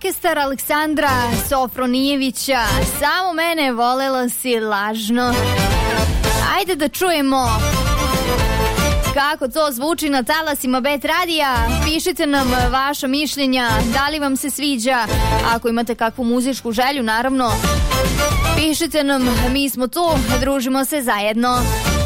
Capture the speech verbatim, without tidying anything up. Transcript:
orkestar Aleksandra Sofronijevića. Samo mene volela si lažno. Ajde da čujemo kako to zvuči na talasima Bet radija. Pišite nam vaša mišljenja, da li vam se sviđa, ako imate kakvu muzičku želju, naravno. Pišite nam, mi smo tu, družimo se zajedno.